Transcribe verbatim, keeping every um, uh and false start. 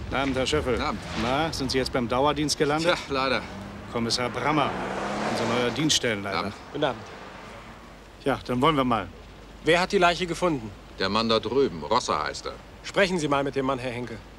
Guten Abend, Herr Schöffel. Guten Abend. Na, sind Sie jetzt beim Dauerdienst gelandet? Tja, leider. Kommissar Brammer, unser neuer Dienststellenleiter. Guten Abend. Ja, dann wollen wir mal. Wer hat die Leiche gefunden? Der Mann da drüben, Rosser heißt er. Sprechen Sie mal mit dem Mann, Herr Henke.